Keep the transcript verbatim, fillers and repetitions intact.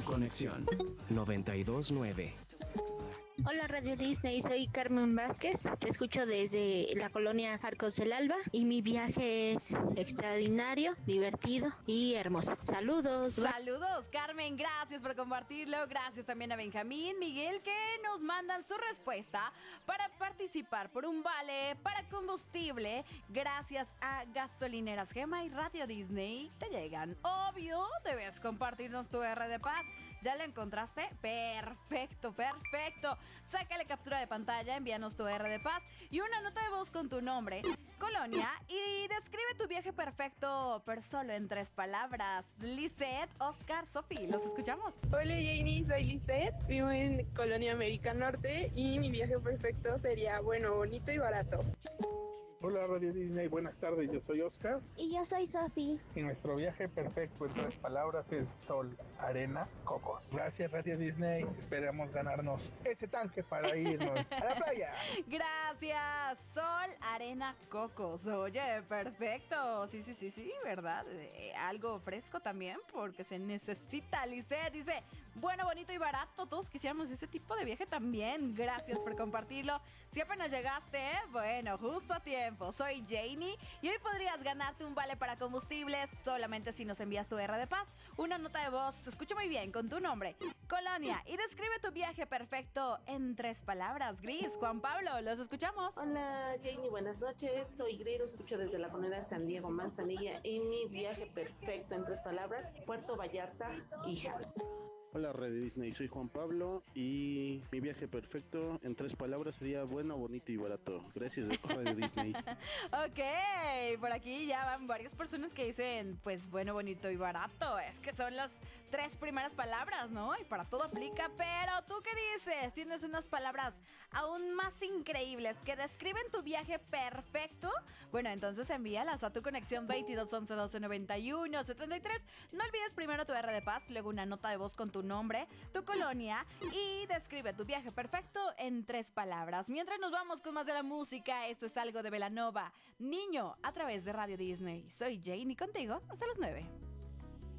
tu conexión. noventa y dos punto nueve. Hola Radio Disney, soy Carmen Vázquez, te escucho desde la colonia Arcos del Alba y mi viaje es extraordinario, divertido y hermoso. Saludos. Bye. Saludos, Carmen, gracias por compartirlo, gracias también a Benjamín, Miguel, que nos mandan su respuesta para participar por un vale para combustible gracias a Gasolineras Gema y Radio Disney. Te llegan, obvio, debes compartirnos tu R de Paz. ¿Ya la encontraste? Perfecto, perfecto. Sácale captura de pantalla, envíanos tu R de Paz y una nota de voz con tu nombre, colonia y describe tu viaje perfecto, pero solo en tres palabras. Lisette, Oscar, Sofi, los escuchamos. Hola Janie, soy Lisette, vivo en Colonia América Norte y mi viaje perfecto sería bueno, bonito y barato. Hola Radio Disney, buenas tardes, yo soy Oscar. Y yo soy Sofi. Y nuestro viaje perfecto en tres palabras es sol, arena, cocos. Gracias Radio Disney, esperamos ganarnos ese tanque para irnos a la playa. Gracias, sol, arena, cocos. Oye, perfecto, sí, sí, sí, sí, ¿verdad? Eh, algo fresco también porque se necesita. Lisette dice, bueno, bonito y barato, todos quisiéramos ese tipo de viaje también. Gracias por compartirlo. Si apenas llegaste, bueno, justo a tiempo. Soy Janie y hoy podrías ganarte un vale para combustibles solamente si nos envías tu R de Paz, una nota de voz, se escucha muy bien, con tu nombre, colonia y describe tu viaje perfecto en tres palabras. Gris, Juan Pablo, los escuchamos. Hola Janie, buenas noches, soy Gris, los escucho desde la colonia San Diego, Manzanilla y mi viaje perfecto en tres palabras, Puerto Vallarta, hija. Hola Radio Disney, soy Juan Pablo y mi viaje perfecto en tres palabras sería bueno, bonito y barato. Gracias Radio Disney. Ok, por aquí ya van varias personas que dicen pues bueno, bonito y barato. Es que son las tres primeras palabras, ¿no? Y para todo aplica, pero ¿tú qué dices? ¿Tienes unas palabras aún más increíbles que describen tu viaje perfecto? Bueno, entonces envíalas a tu conexión veintidós once doce noventa y uno setenta y tres. No olvides primero tu R de Paz, luego una nota de voz con tu nombre, tu colonia y describe tu viaje perfecto en tres palabras. Mientras nos vamos con más de la música, esto es algo de Belanova, Niño, a través de Radio Disney. Soy Janie contigo hasta las nueve.